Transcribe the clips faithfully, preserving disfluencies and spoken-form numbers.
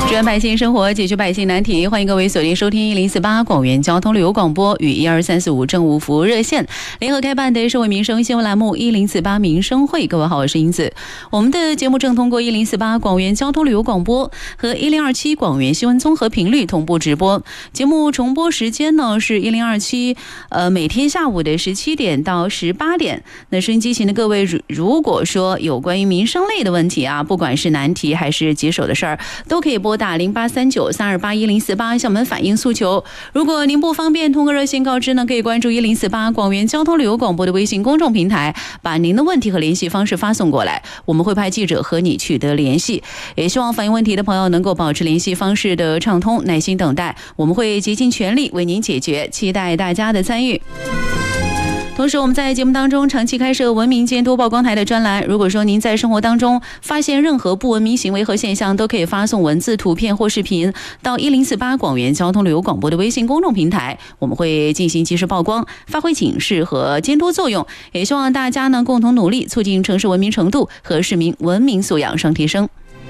支援百姓生活，解决百姓难题。欢迎各位锁定收听一零四八广元交通旅游广播与一二三四五政务服务热线联合开办的社会民生新闻栏目一零四八民生会。各位好，我是英子。我们的节目正通过一零四八广元交通旅游广播和一零二七广元新闻综合频率同步直播。节目重播时间呢是一零二七，呃，每天下午的十七点到十八点。那收音机前的各位，如如果说有关于民生类的问题啊，不管是难题还是棘手的事儿，都可以拨打零八三九三二八一零四八向我们反映诉求。如果您不方便通过热线告知呢，可以关注一零四八广元交通旅游广播的微信公众平台，把您的问题和联系方式发送过来，我们会派记者和你取得联系。也希望反映问题的朋友能够保持联系方式的畅通，耐心等待，我们会竭尽全力为您解决，期待大家的参与。同时我们在节目当中长期开设文明监督曝光台的专栏，如果说您在生活当中发现任何不文明行为和现象，都可以发送文字、图片或视频到一零四八广元交通旅游广播的微信公众平台，我们会进行及时曝光，发挥警示和监督作用。也希望大家呢共同努力，促进城市文明程度和市民文明素养上提升。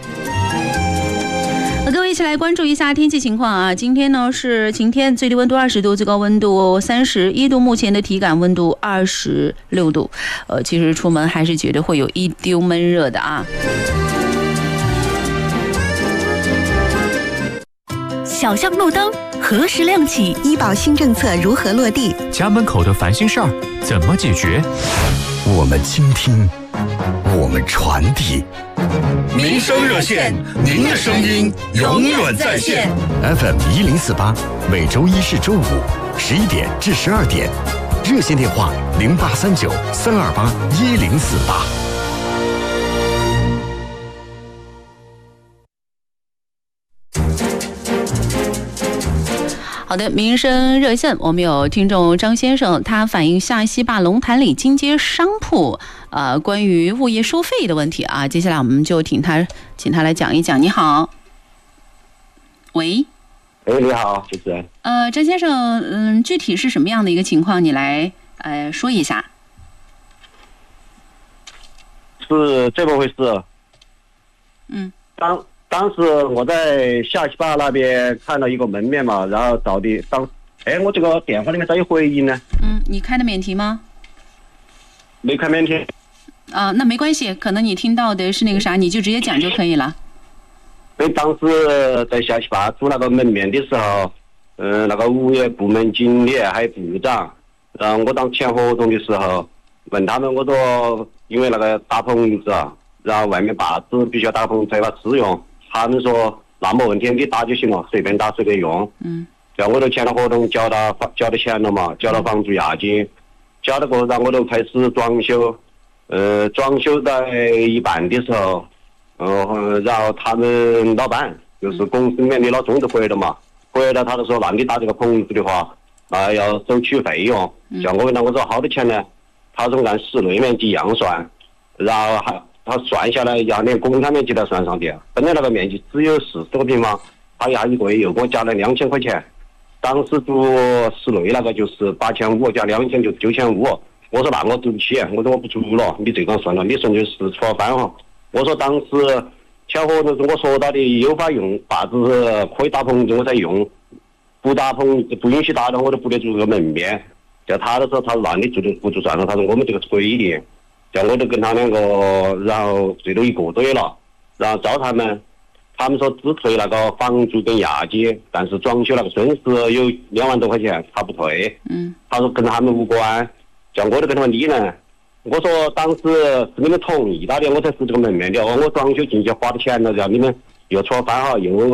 各位一起来关注一下天气情况啊！今天呢是晴天，最低温度二十度，最高温度三十一度，目前的体感温度二十六度。呃，其实出门还是觉得会有一丢闷热的啊。 小巷路灯何时亮起？ 医保新政策如何落地？ 家门口的烦心事儿怎么解决？ 我们倾听，我们传递。 民生热线，您的声音永远在线。 F M 一零四八，每周一至周五十一点至十二点，热线电话零八三九三二八一零四八。 好的，民生热线，我们有听众张先生，他反映下西坝龙潭里金街商铺呃关于物业收费的问题啊。接下来我们就请他请他来讲一讲。你好，喂， 哎，你好，主持人。 呃，张先生，嗯，具体是什么样的一个情况？你来呃说一下。 是这么回事。 嗯。 当。当时我在下西坝那边看到一个门面嘛，然后找的当，哎，我这个电话里面咋有回音呢？ 嗯，你开的免提吗？ 没开免提。 啊，那没关系，可能你听到的是那个啥，你就直接讲就可以了。 所以当时在下西坝租那个门面的时候，嗯、呃，那个物业部门经理还有部长，然后我当签合同的时候，问他们，我说因为那个搭棚子啊，然后外面坝子必须要搭棚才把适用。他们说那没问题，你打就行了，随便打随便用。嗯，然后我都签了合同，交了交了钱了嘛，交了房租押金，交了过，然后我都开始装修。呃，装修在一半的时候，呃，然后他们老板就是公司里面的老总就回来了嘛，回来他就说，那你打这个棚子的话，啊要收取费用。叫我问他，我说好多钱呢？他说按室内面积一样算，然后还。他算下来要连公摊面积都算上的，本来那个面积只有四十个平方，他压一个月又给我加了两千块钱。当时住室内那个就是八千五，加两千就九千五。我说那我住不起，我说我不住了，你这个算了，你纯粹是吃了饭哈。我说当时签合同是我说到的有法用，坝子可以搭棚子我才用，不搭棚不允许搭的我都不得住这个门面。叫他的时候，他说那你住就不住算了，他说我们这个是规定。叫我就跟他两个，然后最多一个多月了，然后找他们，他们说只退那个房租跟押金，但是装修那个损失有两万多块钱，他不退。嗯，他说跟他们无关，叫我就跟他们理论。我说当时是你们同意的，我才是这个门面的，我装修进去花的钱了，然后你们又错翻哈，又